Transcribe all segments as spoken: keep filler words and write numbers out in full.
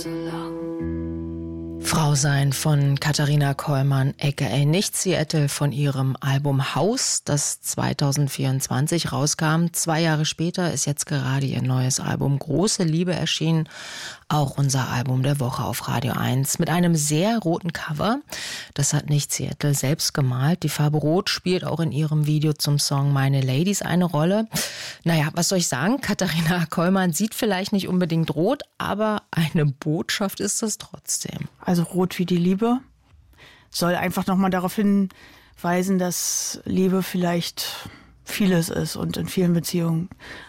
Frau sein von Katharina Kollmann, aka Nicht Seattle, von ihrem Album Haus, das zwanzig vierundzwanzig rauskam. Zwei Jahre später ist jetzt gerade ihr neues Album Große Liebe erschienen. Auch unser Album der Woche auf Radio eins mit einem sehr roten Cover. Das hat Nicht Seattle selbst gemalt. Die Farbe Rot spielt auch in ihrem Video zum Song Meine Ladies eine Rolle. Naja, was soll ich sagen? Katharina Kollmann sieht vielleicht nicht unbedingt rot, aber eine Botschaft ist es trotzdem. Also rot wie die Liebe soll einfach nochmal darauf hinweisen, dass Liebe vielleicht vieles ist und in vielen Beziehungen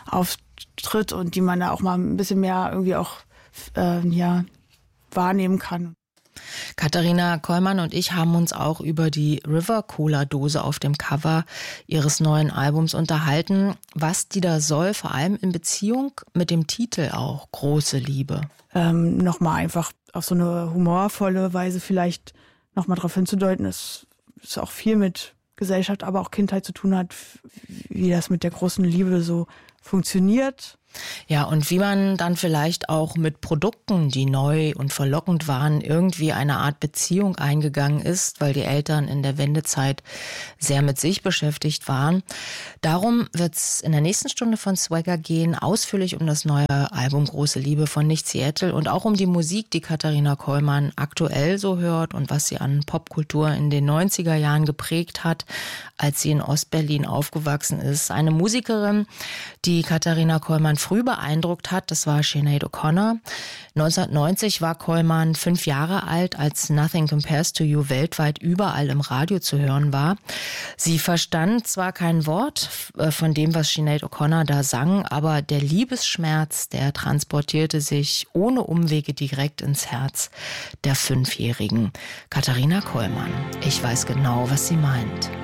auftritt und die man da auch mal ein bisschen mehr irgendwie auch äh, ja, wahrnehmen kann. Katharina Kollmann und ich haben uns auch über die River-Cola-Dose auf dem Cover ihres neuen Albums unterhalten. Was die da soll, vor allem in Beziehung mit dem Titel auch, Große Liebe. Ähm, nochmal einfach auf so eine humorvolle Weise vielleicht nochmal darauf hinzudeuten, dass es auch viel mit Gesellschaft, aber auch Kindheit zu tun hat, wie das mit der großen Liebe so funktioniert. Ja, und wie man dann vielleicht auch mit Produkten, die neu und verlockend waren, irgendwie eine Art Beziehung eingegangen ist, weil die Eltern in der Wendezeit sehr mit sich beschäftigt waren. Darum wird's in der nächsten Stunde von Swagger gehen, ausführlich um das neue Album Große Liebe von Nicht Seattle und auch um die Musik, die Katharina Kollmann aktuell so hört und was sie an Popkultur in den neunziger Jahren geprägt hat, als sie in Ostberlin aufgewachsen ist. Eine Musikerin, die Katharina Kollmann früh beeindruckt hat, das war Sinead O'Connor. neunzehnhundertneunzig war Kollmann fünf Jahre alt, als Nothing Compares to You weltweit überall im Radio zu hören war. Sie verstand zwar kein Wort von dem, was Sinead O'Connor da sang, aber der Liebesschmerz, der transportierte sich ohne Umwege direkt ins Herz der Fünfjährigen. Katharina Kollmann, ich weiß genau, was sie meint.